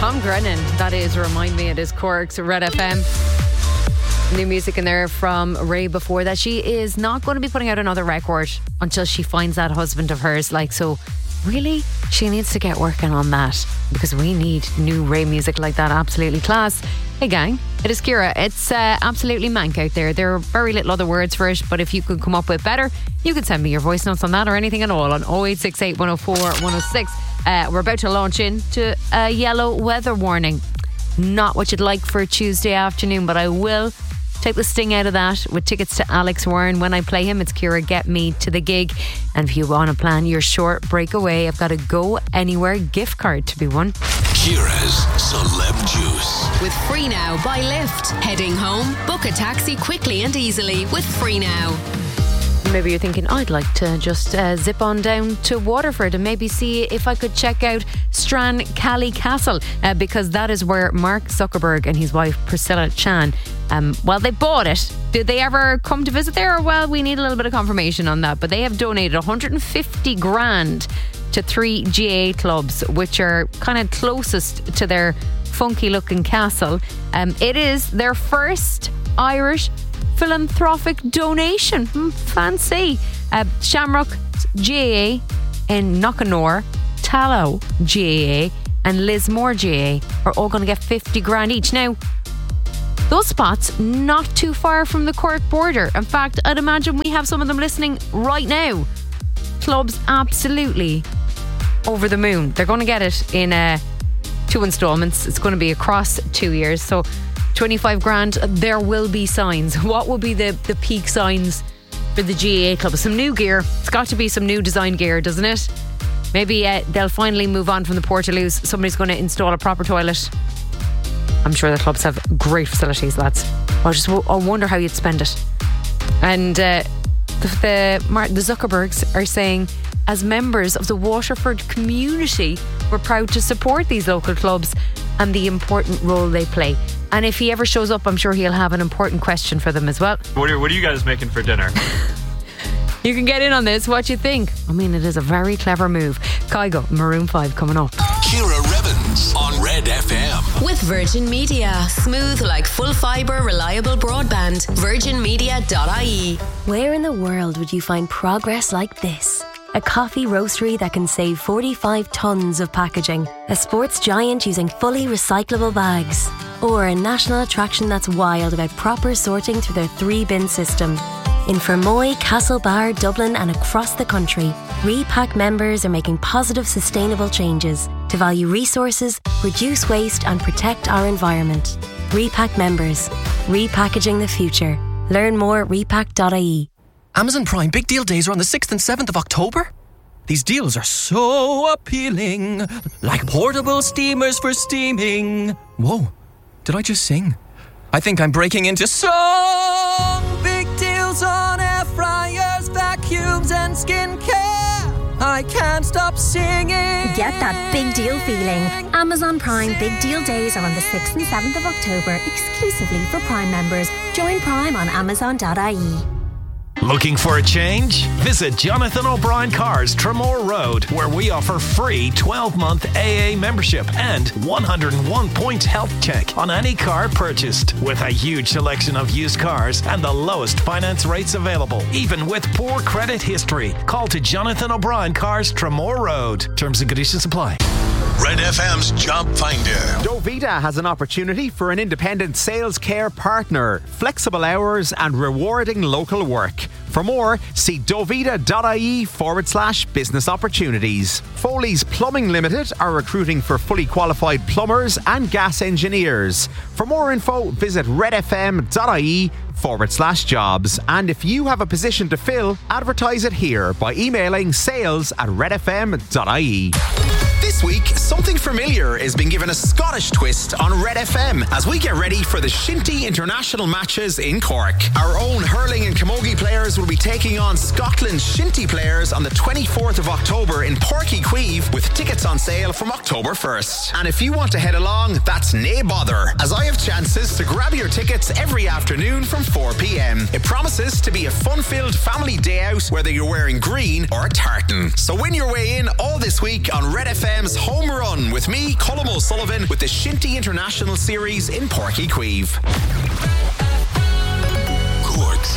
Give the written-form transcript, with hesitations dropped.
Tom Grennan, that is Remind Me. It is Cork's Red FM. New music in there from Ray before that. She is not going to be putting out another record until she finds that husband of hers. So really, she needs to get working on that, because we need new Ray music like that. Absolutely class. Hey gang, it is Ciara. It's absolutely mank out there. There are very little other words for it, but if you could come up with better, you could send me your voice notes on that or anything at all on 0868 104 106. We're about to launch into a yellow weather warning. Not what you'd like for a Tuesday afternoon, but I will take the sting out of that with tickets to Alex Warren. When I play him, it's Ciara Get Me to the gig. And if you want to plan your short breakaway, I've got a Go Anywhere gift card to be won. Ciara's Celeb Juice. With Free Now by Lyft. Heading home? Book a taxi quickly and easily with Free Now. Maybe you're thinking, I'd like to just zip on down to Waterford and maybe see if I could check out Strancally Castle, because that is where Mark Zuckerberg and his wife Priscilla Chan, they bought it. Did they ever come to visit there? Well, we need a little bit of confirmation on that, but they have donated 150 grand to 3 GAA clubs, which are kind of closest to their funky looking castle. It is their first Irish philanthropic donation. Fancy. Shamrock GAA in Knockanore, Tallow GAA and Lismore GAA are all going to get 50 grand each. Now, those spots not too far from the Cork border. In fact, I'd imagine we have some of them listening right now. Clubs absolutely over the moon. They're going to get it in 2 installments. It's going to be across 2 years. So 25 grand, there will be signs. What will be the peak signs for the GAA club? Some new gear. It's got to be some new design gear, doesn't it? Maybe they'll finally move on from the Portaloos. Somebody's going to install a proper toilet. I'm sure the clubs have great facilities, lads. I wonder how you'd spend it. And the Zuckerbergs are saying, as members of the Waterford community, we're proud to support these local clubs and the important role they play. And if he ever shows up, I'm sure he'll have an important question for them as well. What are you guys making for dinner? You can get in on this. What you think? I mean, it is a very clever move. Kygo, Maroon 5 coming up. Ciara Revens on Red FM. With Virgin Media. Smooth like full fibre, reliable broadband. virginmedia.ie. Where in the world would you find progress like this? A coffee roastery that can save 45 tonnes of packaging. A sports giant using fully recyclable bags. Or a national attraction that's wild about proper sorting through their 3-bin system. In Fermoy, Castlebar, Dublin and across the country, Repack members are making positive, sustainable changes to value resources, reduce waste and protect our environment. Repack members. Repackaging the future. Learn more at repack.ie. Amazon Prime Big Deal Days are on the 6th and 7th of October. These deals are so appealing, like portable steamers for steaming. Whoa, did I just sing? I think I'm breaking into song. Big deals on air fryers, vacuums and skincare. I can't stop singing. Get that big deal feeling. Amazon Prime Big Deal Days are on the 6th and 7th of October, exclusively for Prime members. Join Prime on amazon.ie. Looking for a change? Visit Jonathan O'Brien Cars, Tremore Road, where we offer free 12-month AA membership and 101 points health check on any car purchased, with a huge selection of used cars and the lowest finance rates available, even with poor credit history. Call to Jonathan O'Brien Cars, Tremore Road. Terms and conditions apply. Red FM's Job Finder. Dovita has an opportunity for an independent sales care partner, flexible hours and rewarding local work. For more, see dovita.ie/business opportunities. Foley's Plumbing Limited are recruiting for fully qualified plumbers and gas engineers. For more info, visit redfm.ie/jobs. And if you have a position to fill, advertise it here by emailing sales@redfm.ie. This week, something familiar is being given a Scottish twist on Red FM as we get ready for the Shinty International matches in Cork. Our own hurling and camogie players will be taking on Scotland's Shinty players on the 24th of October in Porky Queeve, with tickets on sale from October 1st. And if you want to head along, that's nae bother, as I have chances to grab your tickets every afternoon from 4 p.m. It promises to be a fun-filled family day out, whether you're wearing green or tartan. So win your way in all this week on Red FM FM's Home Run with me, Colm O'Sullivan, with the Shinty International Series in Páirc Uí Chaoimh.